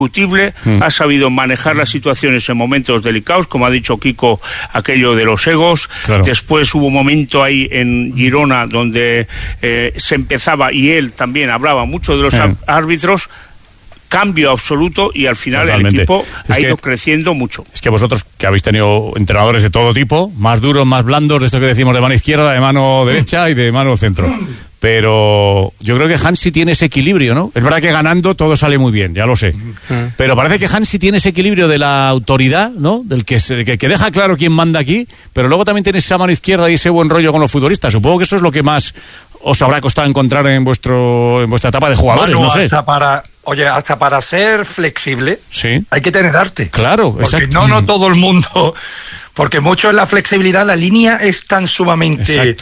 ha sabido manejar las situaciones en momentos delicados, como ha dicho Kiko, aquello de los egos. Claro. Después hubo un momento ahí en Girona donde se empezaba, y él también hablaba mucho de los árbitros. Cambio absoluto, y al final el equipo ha ido creciendo mucho. Es que vosotros, que habéis tenido entrenadores de todo tipo, más duros, más blandos, de esto que decimos de mano izquierda, de mano derecha y de mano centro. Pero yo creo que Hansi tiene ese equilibrio, ¿no? Es verdad que ganando todo sale muy bien, ya lo sé. Pero parece que Hansi tiene ese equilibrio de la autoridad, ¿no? Del que deja claro quién manda aquí, pero luego también tiene esa mano izquierda y ese buen rollo con los futbolistas. Supongo que eso es lo que más os habrá costado encontrar en vuestra etapa de jugadores, no sé. Hasta para ser flexible, ¿sí? Hay que tener arte. Claro, porque exacto. No todo el mundo, porque mucho en la flexibilidad, la línea es tan sumamente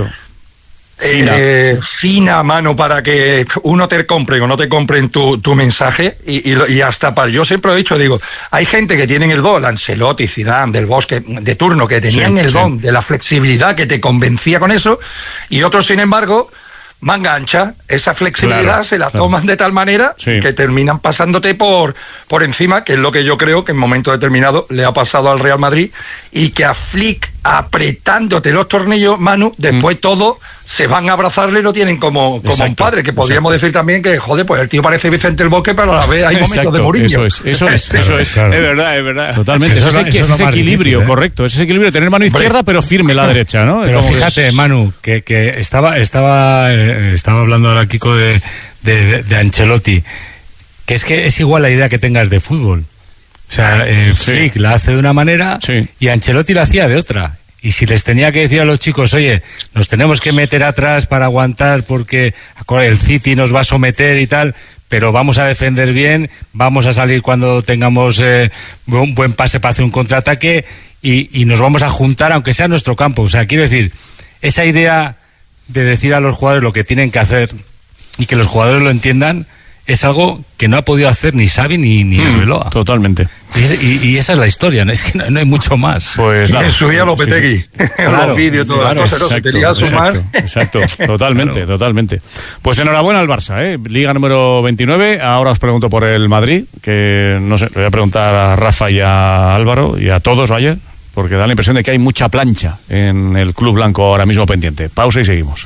fina, mano, para que uno te compre o no te compren tu mensaje, y hasta para, yo siempre he dicho, digo, hay gente que tienen el don, Ancelotti, Zidane, Del Bosque, de turno, que tenían el don de la flexibilidad, que te convencía con eso, y otros, sin embargo, manga ancha, esa flexibilidad se la toman de tal manera que terminan pasándote por encima, que es lo que yo creo que en momento determinado le ha pasado al Real Madrid, y que a Flick, apretándote los tornillos, Manu, después todos se van a abrazarle y lo tienen como un padre, que podríamos decir también que, joder, pues el tío parece Vicente el Bosque, pero a la vez hay momentos de Mourinho. Eso es. Claro. Es verdad. Totalmente. Ese equilibrio, difícil, correcto. Ese equilibrio, tener mano izquierda, pero firme la derecha, ¿no? Pero fíjate, Manu, que estaba hablando ahora Kiko de Ancelotti, que es igual la idea que tengas de fútbol. O sea, Flick la hace de una manera y Ancelotti la hacía de otra. Y si les tenía que decir a los chicos, oye, nos tenemos que meter atrás para aguantar porque el City nos va a someter y tal, pero vamos a defender bien, vamos a salir cuando tengamos un buen pase para hacer un contraataque y nos vamos a juntar, aunque sea nuestro campo. O sea, quiero decir, esa idea de decir a los jugadores lo que tienen que hacer y que los jugadores lo entiendan, es algo que no ha podido hacer ni Xavi ni Arbeloa. Totalmente. Y esa es la historia, ¿no? Es que no hay mucho más. Pues nada. En su día Lopetegui. Los vídeos, todas las cosas, se tenía a sumar. Exacto, totalmente. Pues enhorabuena al Barça, ¿eh? Liga número 29. Ahora os pregunto por el Madrid, que no sé, le voy a preguntar a Rafa y a Álvaro y a todos, vaya, porque da la impresión de que hay mucha plancha en el Club Blanco ahora mismo pendiente. Pausa y seguimos.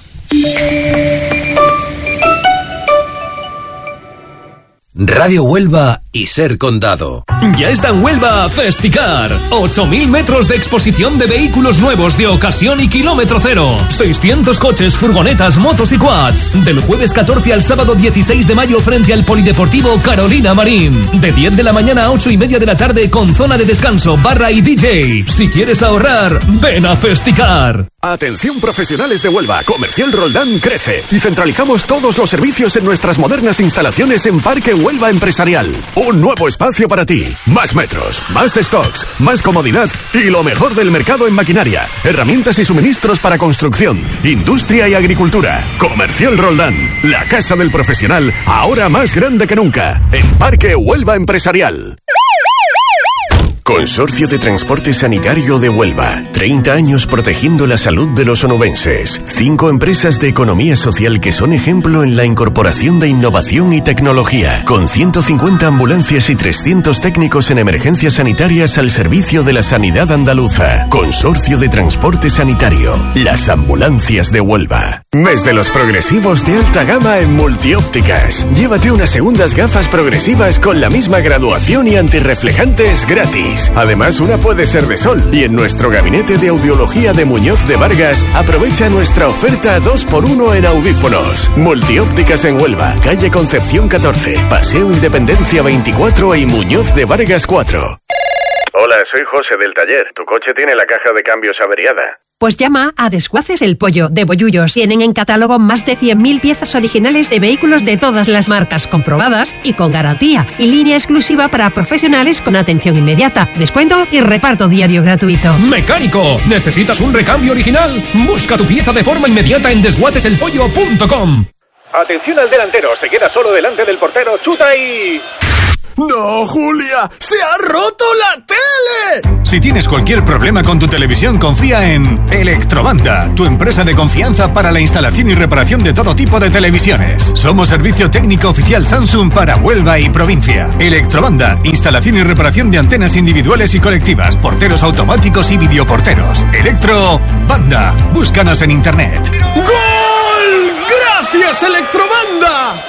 Radio Huelva y Ser Condado. Ya está en Huelva Festicar. 8.000 metros de exposición de vehículos nuevos de ocasión y kilómetro cero. 600 coches, furgonetas, motos y quads. Del jueves 14 al sábado 16 de mayo frente al Polideportivo Carolina Marín. De 10 de la mañana a 8:30 de la tarde con zona de descanso, barra y DJ. Si quieres ahorrar, ven a Festicar. Atención profesionales de Huelva, Comercial Roldán crece y centralizamos todos los servicios en nuestras modernas instalaciones en Parque Huelva Empresarial. Un nuevo espacio para ti, más metros, más stocks, más comodidad y lo mejor del mercado en maquinaria, herramientas y suministros para construcción, industria y agricultura. Comercial Roldán, la casa del profesional, ahora más grande que nunca, en Parque Huelva Empresarial. Consorcio de Transporte Sanitario de Huelva. 30 años protegiendo la salud de los onubenses. 5 empresas de economía social que son ejemplo en la incorporación de innovación y tecnología. Con 150 ambulancias y 300 técnicos en emergencias sanitarias al servicio de la sanidad andaluza. Consorcio de Transporte Sanitario. Las ambulancias de Huelva. Mes de los progresivos de alta gama en Multiópticas. Llévate unas segundas gafas progresivas con la misma graduación y antirreflejantes gratis. Además, una puede ser de sol. Y en nuestro gabinete de audiología de Muñoz de Vargas, aprovecha nuestra oferta 2x1 en audífonos. Multiópticas en Huelva, calle Concepción 14, Paseo Independencia 24 y Muñoz de Vargas 4. Hola, soy José del taller. Tu coche tiene la caja de cambios averiada. Pues llama a Desguaces El Pollo de Bollullos. Tienen en catálogo más de 100.000 piezas originales de vehículos de todas las marcas, comprobadas y con garantía. Y línea exclusiva para profesionales con atención inmediata, descuento y reparto diario gratuito. ¡Mecánico! ¿Necesitas un recambio original? Busca tu pieza de forma inmediata en desguaceselpollo.com. Atención al delantero, se queda solo delante del portero, chuta y... ¡No, Julia! ¡Se ha roto la tele! Si tienes cualquier problema con tu televisión, confía en Electrobanda, tu empresa de confianza para la instalación y reparación de todo tipo de televisiones. Somos servicio técnico oficial Samsung para Huelva y provincia. Electrobanda, instalación y reparación de antenas individuales y colectivas, porteros automáticos y videoporteros. Electrobanda, búscanos en internet. ¡Gol! ¡Gracias, Electrobanda!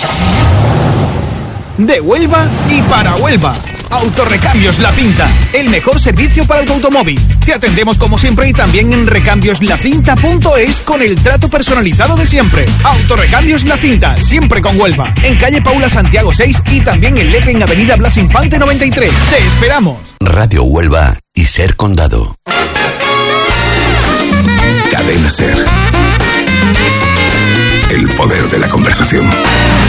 De Huelva y para Huelva. Autorrecambios La Cinta, el mejor servicio para tu automóvil. Te atendemos como siempre y también en recambioslacinta.es con el trato personalizado de siempre. Autorrecambios La Cinta, siempre con Huelva. En calle Paula Santiago 6 y también en Lepe en avenida Blas Infante 93. ¡Te esperamos! Radio Huelva y Ser Condado. Cadena Ser. El poder de la conversación.